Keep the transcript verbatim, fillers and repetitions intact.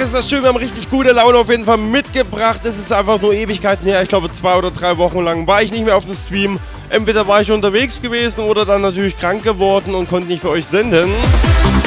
das Stream, wir haben richtig gute Laune auf jeden Fall mitgebracht. Es ist einfach nur Ewigkeiten her. Ich glaube, zwei oder drei Wochen lang war ich nicht mehr auf dem Stream. Entweder war ich unterwegs gewesen oder dann natürlich krank geworden und konnte nicht für euch senden.